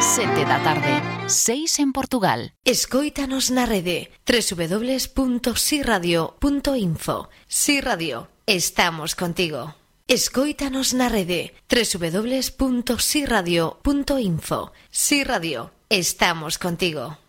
7 da tarde, 6 en Portugal. Escóitanos na rede www.siradio.info. Si Radio, estamos contigo. Escóitanos na rede www.siradio.info. Si Radio, estamos contigo.